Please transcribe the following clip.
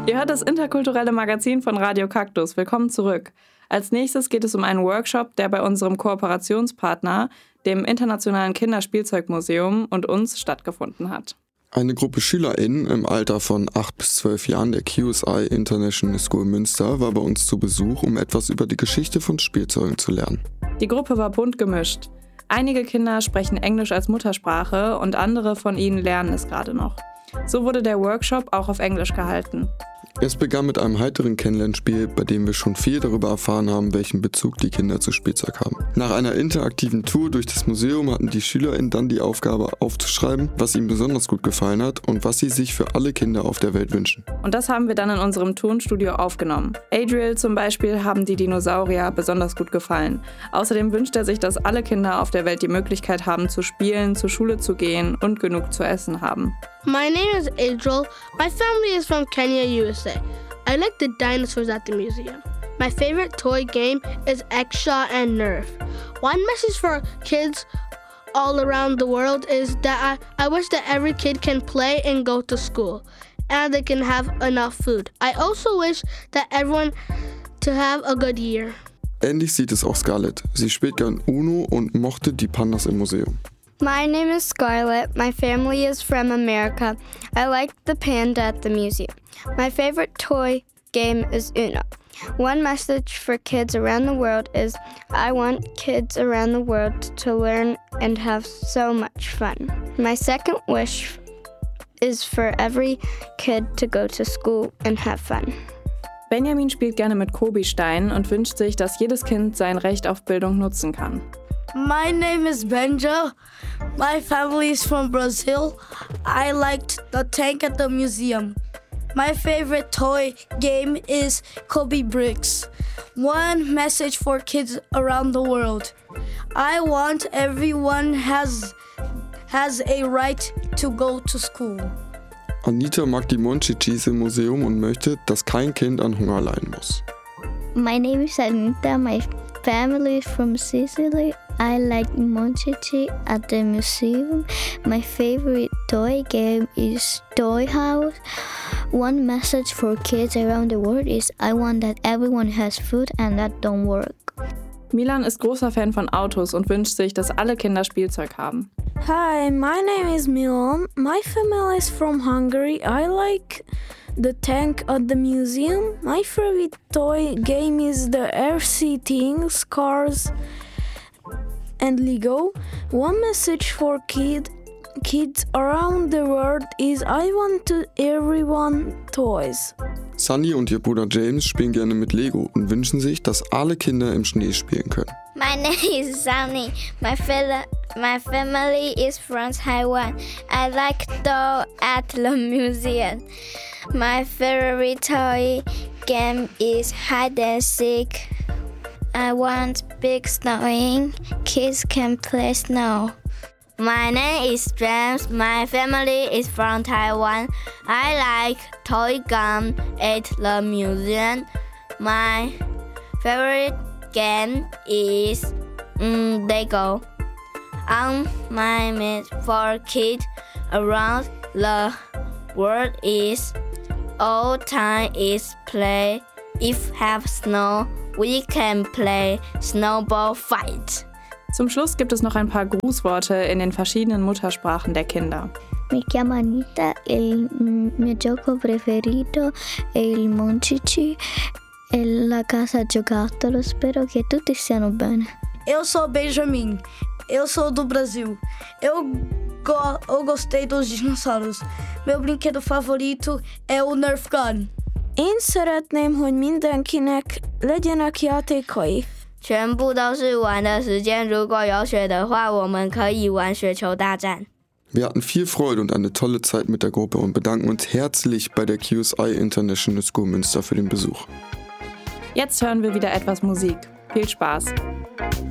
Ihr hört das interkulturelle Magazin von Radio Kaktus. Willkommen zurück. Als nächstes geht es um einen Workshop, der bei unserem Kooperationspartner, dem Internationalen Kinderspielzeugmuseum, und uns stattgefunden hat. Eine Gruppe SchülerInnen im Alter von 8 bis 12 Jahren der QSI International School Münster war bei uns zu Besuch, um etwas über die Geschichte von Spielzeugen zu lernen. Die Gruppe war bunt gemischt. Einige Kinder sprechen Englisch als Muttersprache und andere von ihnen lernen es gerade noch. So wurde der Workshop auch auf Englisch gehalten. Es begann mit einem heiteren Kennenlernspiel, bei dem wir schon viel darüber erfahren haben, welchen Bezug die Kinder zu Spielzeug haben. Nach einer interaktiven Tour durch das Museum hatten die SchülerInnen dann die Aufgabe aufzuschreiben, was ihnen besonders gut gefallen hat und was sie sich für alle Kinder auf der Welt wünschen. Und das haben wir dann in unserem Tonstudio aufgenommen. Adriel zum Beispiel haben die Dinosaurier besonders gut gefallen. Außerdem wünscht er sich, dass alle Kinder auf der Welt die Möglichkeit haben zu spielen, zur Schule zu gehen und genug zu essen haben. My name is Adriel. My family is from Kenya, USA. I like the dinosaurs at the museum. My favorite toy game is Extra and Nerf. One message for kids all around the world is that I wish that every kid can play and go to school, and they can have enough food. I also wish that everyone to have a good year. Ähnlich sieht es auch Scarlett. Sie spielt gern Uno und mochte die Pandas im Museum. My name is Scarlett. My family is from America. I like the panda at the museum. My favorite toy game is Uno. One message for kids around the world is I want kids around the world to learn and have so much fun. My second wish is for every kid to go to school and have fun. Benjamin spielt gerne mit Kobi-Steinen und wünscht sich, dass jedes Kind sein Recht auf Bildung nutzen kann. My name is Benja. My family is from Brazil. I liked the tank at the museum. My favorite toy game is Kobe Bricks. One message for kids around the world. I want everyone has a right to go to school. Anita mag die Monchichis im Museum und möchte, dass kein Kind an Hunger leiden muss. My name is Anita. My family is from Sicily. I like Monchichi at the museum. My favorite toy game is Toy House. One message for kids around the world is I want that everyone has food and that don't work. Milan ist großer Fan von Autos und wünscht sich, dass alle Kinder Spielzeug haben. Hi, my name is Milan. My family is from Hungary. I like the tank at the museum. My favorite toy game is the RC things, cars and Lego. One message for kids around the world is I want to everyone toys. Sunny und ihr Bruder James spielen gerne mit Lego und wünschen sich, dass alle Kinder im Schnee spielen können. My name is Sunny. My family is from Taiwan. I like doll at the museum. My favorite toy game is hide and seek. I want big snowing. Kids can play snow. My name is James. My family is from Taiwan. I like toy gun at the museum. My favorite game is Lego. On my map for kids around the world is all time is play. If have snow, we can play snowball fight. Zum Schluss gibt es noch ein paar Grußworte in den verschiedenen Muttersprachen der Kinder. Mi chiamo Anita, il mio gioco preferito è il Monchichi e la casa giocattolo. Spero che tutti stiano bene. Eu sou Benjamin. Eu sou do Brasil. Eu gostei dos dinossauros. Meu brinquedo favorito é o Nerf Gun. Én szeretném, hogy mindenkinek legyenek játékai. 全部都是玩的时间，如果有雪的话，我们可以玩雪球大战。 Wir hatten viel Freude und eine tolle Zeit mit der Gruppe und bedanken uns herzlich bei der QSI International School Münster für den Besuch. Jetzt hören wir wieder etwas Musik. Viel Spaß!